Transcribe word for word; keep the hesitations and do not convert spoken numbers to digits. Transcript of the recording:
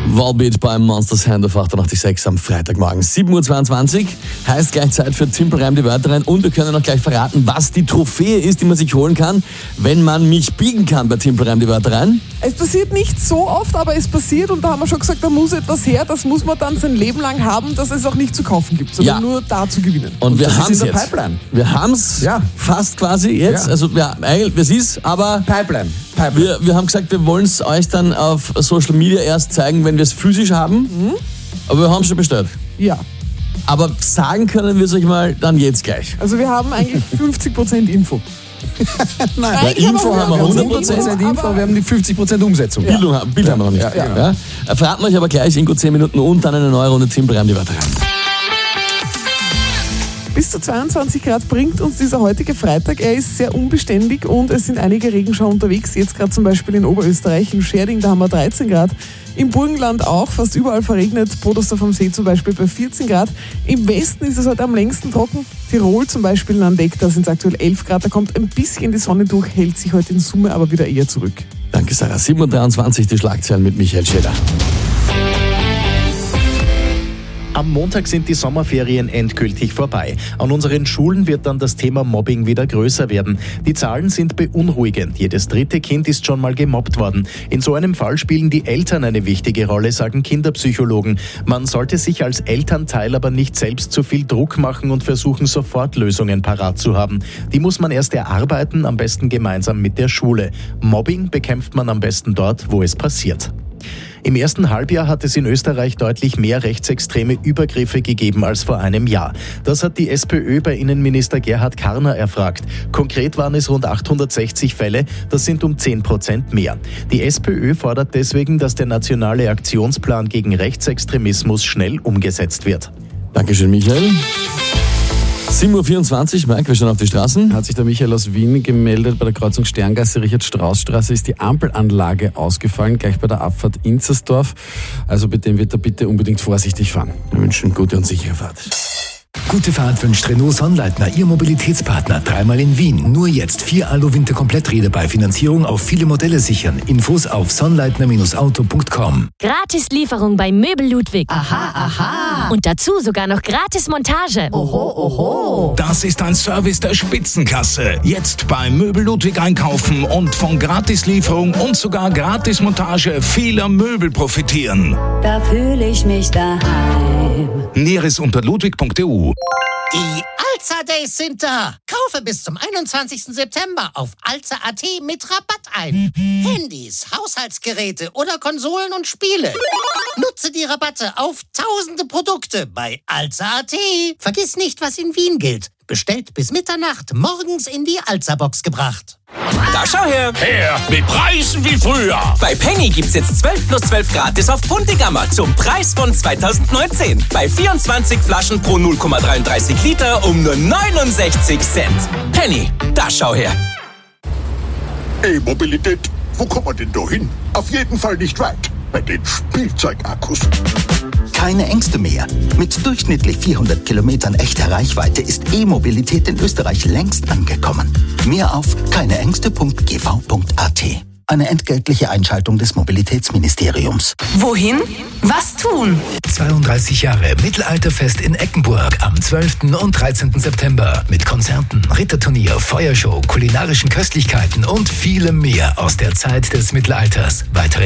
Volbeat beim Monsters Hand auf achtundachtzig Komma sechs am Freitagmorgen. sieben Uhr zweiundzwanzig heißt gleich Zeit für Timpel reimt die Wörter rein und wir können auch gleich verraten, was die Trophäe ist, die man sich holen kann, wenn man mich biegen kann bei Timpel reimt die Wörter rein. Es passiert nicht so oft, aber es passiert und da haben wir schon gesagt, da muss etwas her, das muss man dann sein Leben lang haben, dass es auch nicht zu kaufen gibt, sondern Ja. nur da zu gewinnen. Und wir das ist haben es in der jetzt. Pipeline. Wir haben es Ja. fast quasi jetzt. Ja. Also ja, eigentlich, es ist, aber Pipeline. Pipeline. wir, wir haben gesagt, wir wollen es euch dann auf Social Media erst zeigen, wenn wir es physisch haben. Mhm. Aber wir haben es schon bestellt. Ja, Aber sagen können wir es euch mal dann jetzt gleich. also wir haben eigentlich fünfzig Prozent Info. Nein, Bei Info haben wir hundert Prozent. Prozent Info, wir haben die fünfzig Prozent Umsetzung. Bildung, haben- Bild haben wir noch nicht. Ja, ja. Ja. Verraten wir euch aber gleich, Ingo zehn Minuten und dann eine neue Runde Timpel reimt die Wörter rein. Bis zu zweiundzwanzig Grad bringt uns dieser heutige Freitag. Er ist sehr unbeständig und es sind einige Regenschauer unterwegs. Jetzt gerade zum Beispiel in Oberösterreich, in Scherding, da haben wir dreizehn Grad. Im Burgenland auch, fast überall verregnet. Podersdorf am See zum Beispiel bei vierzehn Grad. Im Westen ist es heute am längsten trocken. Tirol zum Beispiel in Landeck, da sind es aktuell elf Grad. Da kommt ein bisschen die Sonne durch, hält sich heute in Summe aber wieder eher zurück. Danke, Sarah. sieben Uhr dreiundzwanzig, die Schlagzeilen mit Michael Schäder. Am Montag sind die Sommerferien endgültig vorbei. An unseren Schulen wird dann das Thema Mobbing wieder größer werden. Die Zahlen sind beunruhigend. Jedes dritte Kind ist schon mal gemobbt worden. In so einem Fall spielen die Eltern eine wichtige Rolle, sagen Kinderpsychologen. Man sollte sich als Elternteil aber nicht selbst zu viel Druck machen und versuchen, sofort Lösungen parat zu haben. Die muss man erst erarbeiten, am besten gemeinsam mit der Schule. Mobbing bekämpft man am besten dort, wo es passiert. Im ersten Halbjahr hat es in Österreich deutlich mehr rechtsextreme Übergriffe gegeben als vor einem Jahr. Das hat die SPÖ bei Innenminister Gerhard Karner erfragt. Konkret waren es rund achthundertsechzig Fälle, das sind um zehn Prozent mehr. Die SPÖ fordert deswegen, dass der nationale Aktionsplan gegen Rechtsextremismus schnell umgesetzt wird. Dankeschön, Michael. sieben Uhr vierundzwanzig, Mike, wir schauen auf die Straßen. Hat sich der Michael aus Wien gemeldet. Bei der Kreuzung Sterngasse, Richard-Strauss-Straße ist die Ampelanlage ausgefallen, gleich bei der Abfahrt Inzersdorf. Also bei dem wird er bitte unbedingt vorsichtig fahren. Wir wünschen gute und sichere Fahrt. Gute Fahrt wünscht Renault Sonnleitner, Ihr Mobilitätspartner. Dreimal in Wien. Nur jetzt vier Alu-Winter-Kompletträder bei Finanzierung auf viele Modelle sichern. Infos auf sonnleitner Auto punkt com. Gratis Lieferung bei Möbel Ludwig. Aha, aha. Und dazu sogar noch gratis Montage. Oho, oho. Das ist ein Service der Spitzenklasse. Jetzt bei Möbel Ludwig einkaufen und von Gratislieferung und sogar Gratismontage vieler Möbel profitieren. Da fühle ich mich daheim. Näheres unter ludwig punkt e u. Die Alza Days sind da. Kaufe bis zum einundzwanzigsten September auf alza punkt at mit Rabatt ein. Handys, Haushaltsgeräte oder Konsolen und Spiele. Nutze die Rabatte auf tausende Produkte bei alza punkt at. Vergiss nicht, was in Wien gilt. Bestellt bis Mitternacht, morgens in die Alza-Box gebracht. Da schau her! Her mit Preisen wie früher. Bei Penny gibt's jetzt zwölf plus zwölf gratis auf Buntigammer zum Preis von zweitausendneunzehn. Bei vierundzwanzig Flaschen pro null Komma dreiunddreißig Liter um nur neunundsechzig Cent. Penny, da schau her! E-Mobilität, wo kommt man denn da hin? Auf jeden Fall nicht weit. Bei den Spielzeugakkus. Keine Ängste mehr. Mit durchschnittlich vierhundert Kilometern echter Reichweite ist E-Mobilität in Österreich längst angekommen. Mehr auf keineängste punkt g v punkt a t. Eine entgeltliche Einschaltung des Mobilitätsministeriums. Wohin? Was tun? zweiunddreißig Jahre Mittelalterfest in Eckenburg am zwölften und dreizehnten September mit Konzerten, Ritterturnier, Feuershow, kulinarischen Köstlichkeiten und vielem mehr aus der Zeit des Mittelalters. Weitere